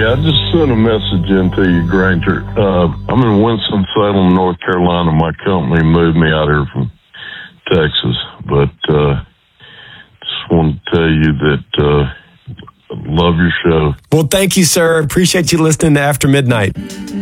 I just sent a message into you, Granger. I'm in Winston-Salem, North Carolina. My company moved me out here from Texas, but just wanted to tell you that love your show. Well, thank you, sir. Appreciate you listening to After Midnight.